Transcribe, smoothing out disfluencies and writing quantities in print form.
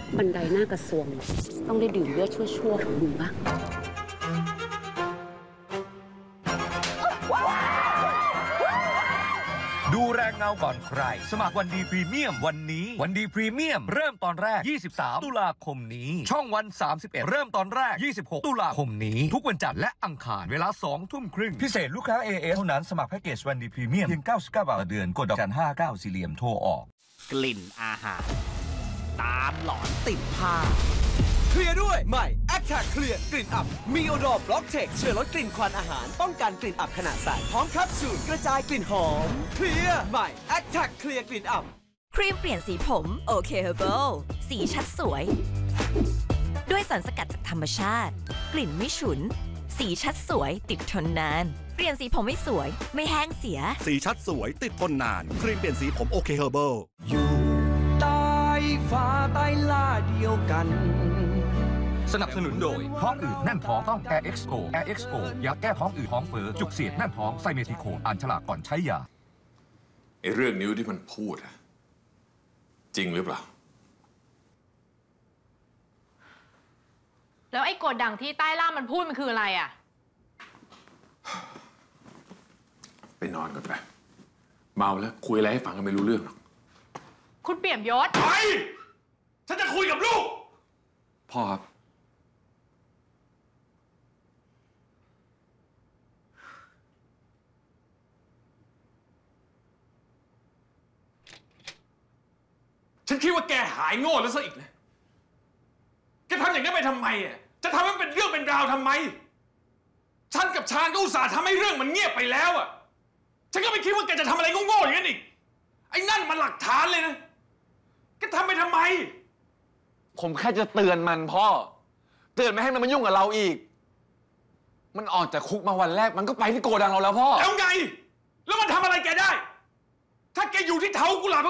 บันไดหน้ากระทรวงต้องได้ดื่มเลือดชั่วๆของมึงบ้างดูแรงเงาก่อนใครสมัครวันดีพรีเมียมวันนี้วันดีพรีเมียมเริ่มตอนแรก23ตุลาคมนี้ช่องวัน31เริ่มตอนแรก26ตุลาคมนี้ทุกวันจันทร์และอังคารเวลา 20:30 พิเศษลูกค้า AS เท่านั้นสมัครแพ็กเกจวันดีพรีเมียมเพียง99 บาทต่อเดือนกดดอกจัน59สี่เหลี่ยมโทรออกกลิ่นอาหารตามหลอนติดผ้าเคลียร์ด้วยใหม่ Attack เคลียร์กลิ่นอับมีโอดอร์บล็อกเทคช่วยลดกลิ่นควันอาหารป้องกันกลิ่นอับขณะใส่พร้อมแคปซูลกระจายกลิ่นหอมเคลียร์ใหม่ Attack เคลียร์กลิ่นอับครีมเปลี่ยนสีผมโอเคเฮอร์เบิลสีชัดสวยด้วยสารสกัดจากธรรมชาติกลิ่นไม่ฉุนสีชัดสวยติดทนนานเปลี่ยนสีผมไม่สวยไม่แห้งเสียสีชัดสวยติดทนนานครีมเปลี่ยนสีผมโอเคเฮอร์เบิลอยู่ใต้ฟ้าใต้ล่าเดียวกันสนับสนุนโดยท้องอืดแน่นท้องต้อง Air Expo Air Expo ยาแก้ท้องอืดท้องเฟ้อจุกเสียดแน่นท้องไซเมทิโคอ่านฉลากก่อนใช้ยาไอ้เรื่องนิ้วที่มันพูดอะจริงหรือเปล่าแล้วไอ้โกดดังที่ใต้ล่ามมันพูดมันคืออะไรอ่ะไปนอนก่อนไปเมาแล้วคุยอะไรให้ฟังก็ไม่รู้เรื่องหรอกคุณเปี่ยมยศไปฉันจะคุยกับลูกพ่อครับฉันคิดว่าแกหายโง่แล้วซะอีกนะแกทำอย่างนั้นไปทำไมอ่ะจะทำให้เป็นเรื่องเป็นราวทำไมฉันกับชาญก็อุตส่าห์ทำให้เรื่องมันเงียบไปแล้วอ่ะฉันก็ไม่คิดว่าแกจะทำอะไรโง่ๆอย่างนั้นอีกไอ้นั่นมันหลักฐานเลยนะแกทำไปทำไมผมแค่จะเตือนมันพ่อเตือนไม่ให้มันมายุ่งกับเราอีกมันออกจากคุกมาวันแรกมันก็ไปที่โกดังเราแล้วพ่อแล้วไงแล้วมันทำอะไรแกได้ถ้าแกอยู่ที่เถากุหลาบ